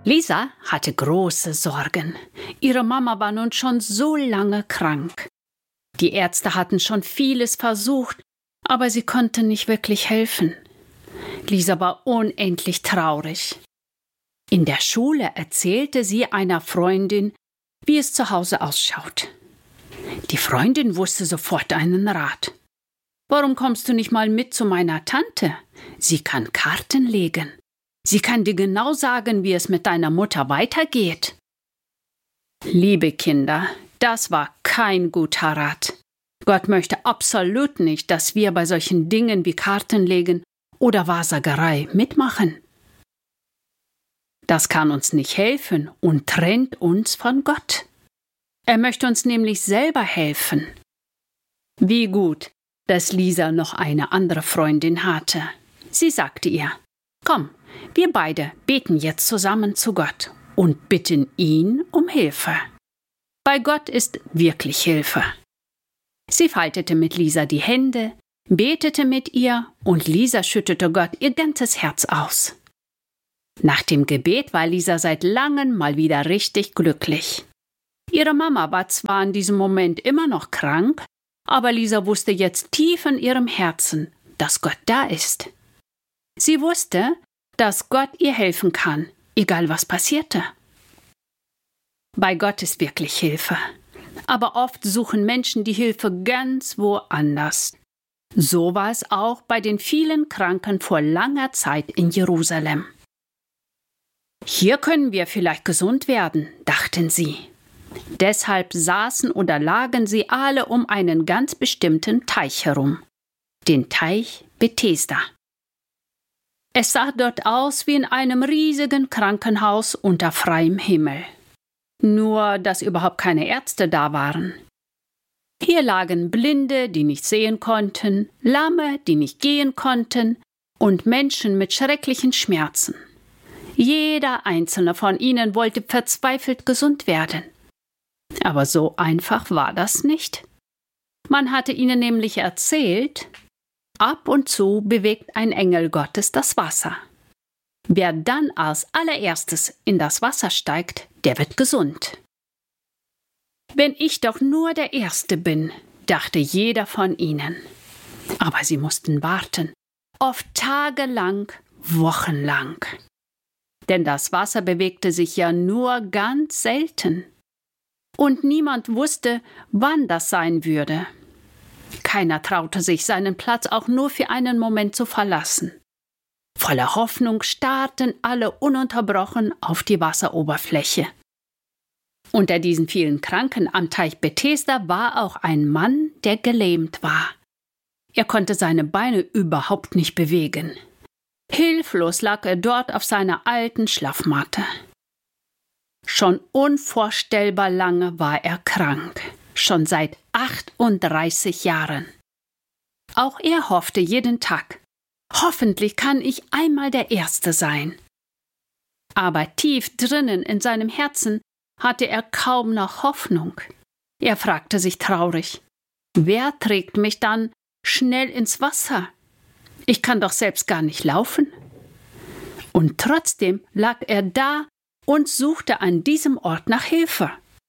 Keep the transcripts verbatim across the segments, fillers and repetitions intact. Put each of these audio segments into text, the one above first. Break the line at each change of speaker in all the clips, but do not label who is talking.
Lisa hatte große Sorgen. Ihre Mama war nun schon so lange krank. Die Ärzte hatten schon vieles versucht, aber sie konnten nicht wirklich helfen. Lisa war unendlich traurig. In der Schule erzählte sie einer Freundin, wie es zu Hause ausschaut. Die Freundin wusste sofort einen Rat. »Warum kommst du nicht mal mit zu meiner Tante? Sie kann Karten legen. Sie kann dir genau sagen, wie es mit deiner Mutter weitergeht.« Liebe Kinder, das war kein guter Rat. Gott möchte absolut nicht, dass wir bei solchen Dingen wie Kartenlegen oder Wahrsagerei mitmachen. Das kann uns nicht helfen und trennt uns von Gott. Er möchte uns nämlich selber helfen. Wie gut, dass Lisa noch eine andere Freundin hatte. Sie sagte ihr: »Komm, wir beide beten jetzt zusammen zu Gott und bitten ihn um Hilfe. Bei Gott ist wirklich Hilfe.« Sie faltete mit Lisa die Hände, betete mit ihr und Lisa schüttete Gott ihr ganzes Herz aus. Nach dem Gebet war Lisa seit langem mal wieder richtig glücklich. Ihre Mama war zwar in diesem Moment immer noch krank, aber Lisa wusste jetzt tief in ihrem Herzen, dass Gott da ist. Sie wusste, dass Gott ihr helfen kann, egal was passierte. Bei Gott ist wirklich Hilfe. Aber oft suchen Menschen die Hilfe ganz woanders. So war es auch bei den vielen Kranken vor langer Zeit in Jerusalem. Hier können wir vielleicht gesund werden, dachten sie. Deshalb saßen oder lagen sie alle um einen ganz bestimmten Teich herum, den Teich Bethesda. Es sah dort aus wie in einem riesigen Krankenhaus unter freiem Himmel. Nur, dass überhaupt keine Ärzte da waren. Hier lagen Blinde, die nicht sehen konnten, Lahme, die nicht gehen konnten, und Menschen mit schrecklichen Schmerzen. Jeder einzelne von ihnen wollte verzweifelt gesund werden. Aber so einfach war das nicht. Man hatte ihnen nämlich erzählt, ab und zu bewegt ein Engel Gottes das Wasser. Wer dann als allererstes in das Wasser steigt, der wird gesund. Wenn ich doch nur der Erste bin, dachte jeder von ihnen. Aber sie mussten warten, oft tagelang, wochenlang. Denn das Wasser bewegte sich ja nur ganz selten. Und niemand wusste, wann das sein würde. Keiner traute sich, seinen Platz auch nur für einen Moment zu verlassen. Voller Hoffnung starrten alle ununterbrochen auf die Wasseroberfläche. Unter diesen vielen Kranken am Teich Bethesda war auch ein Mann, der gelähmt war. Er konnte seine Beine überhaupt nicht bewegen. Hilflos lag er dort auf seiner alten Schlafmatte. Schon unvorstellbar lange war er krank, schon seit achtunddreißig Jahren. Auch er hoffte jeden Tag: Hoffentlich kann ich einmal der Erste sein. Aber tief drinnen in seinem Herzen hatte er kaum noch Hoffnung. Er fragte sich traurig: Wer trägt mich dann schnell ins Wasser? Ich kann doch selbst gar nicht laufen. Und trotzdem lag er da und suchte an diesem Ort nach Hilfe.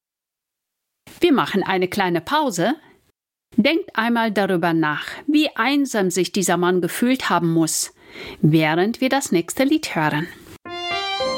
Wir machen eine kleine Pause. Denkt einmal darüber nach, wie einsam sich dieser Mann gefühlt haben muss, während wir das nächste Lied hören.